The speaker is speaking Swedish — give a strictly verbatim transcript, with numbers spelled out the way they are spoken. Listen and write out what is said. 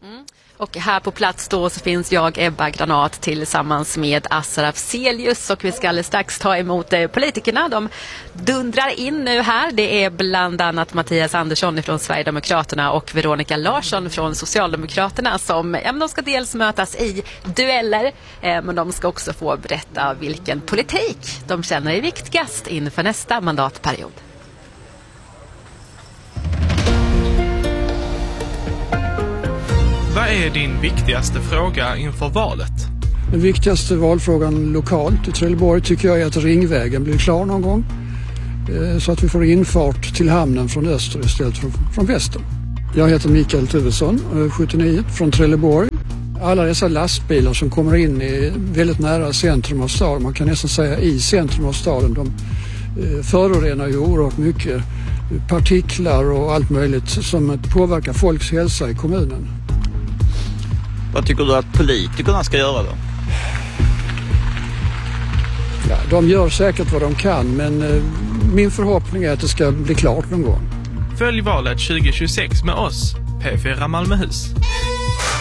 Mm. Och här på plats då så finns jag, Ebba Granat, tillsammans med Assar Afzelius, och vi ska alldeles strax ta emot eh, politikerna. De dundrar in nu här. Det är bland annat Mattias Andersson från Sverigedemokraterna och Veronica Larsson från Socialdemokraterna som ja, de ska dels mötas i dueller, eh, men de ska också få berätta vilken politik de känner är viktigast inför nästa mandatperiod. Vad är din viktigaste fråga inför valet? Den viktigaste valfrågan lokalt i Trelleborg tycker jag är att Ringvägen blir klar någon gång. Så att vi får infart till hamnen från öster istället för från väster. Jag heter Mikael Tuvesson, sjuttionio, från Trelleborg. Alla dessa lastbilar som kommer in i väldigt nära centrum av staden, man kan nästan säga i centrum av staden, de förorenar ju oerhört mycket partiklar och allt möjligt som påverkar folks hälsa i kommunen. Vad tycker du att politikerna ska göra då? Ja, de gör säkert vad de kan, men eh, min förhoppning är att det ska bli klart någon gång. Följ valet tjugo tjugosex med oss, P fyra Malmöhus.